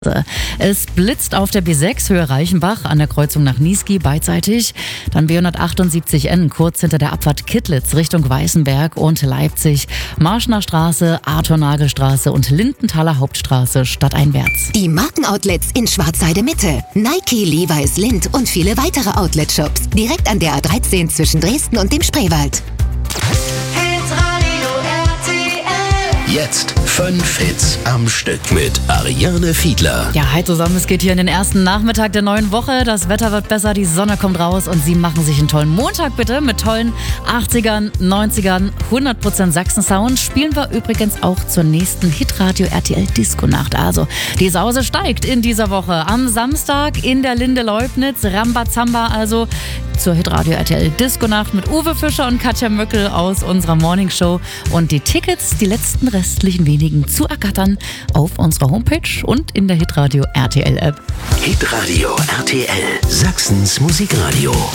Es blitzt auf der B6 Höhe Reichenbach an der Kreuzung nach Niesky beidseitig. Dann B178N kurz hinter der Abfahrt Kittlitz Richtung Weißenberg und Leipzig. Marschner Straße, Arthur-Nagel-Straße und Lindenthaler Hauptstraße stadteinwärts. Die Markenoutlets in Schwarzheide Mitte. Nike, Levi's, Lindt und viele weitere Outlet-Shops. Direkt an der A13 zwischen Dresden und dem Spreewald. Jetzt 5 Hits am Stück mit Ariane Fiedler. Ja, hi zusammen, es geht hier in den ersten Nachmittag der neuen Woche. Das Wetter wird besser, die Sonne kommt raus und Sie machen sich einen tollen Montag bitte mit tollen 80ern, 90ern, 100% Sachsen-Sound. Spielen wir übrigens auch zur nächsten Hitradio RTL Disco-Nacht. Also, die Sause steigt in dieser Woche. Am Samstag in der Linde Leubnitz, Rambazamba also zur Hitradio RTL Disco-Nacht mit Uwe Fischer und Katja Möckel aus unserer Morningshow. Und die Tickets, die letzten restlichen wenigen zu ergattern auf unserer Homepage und in der Hitradio RTL App. Hitradio RTL, Sachsens Musikradio.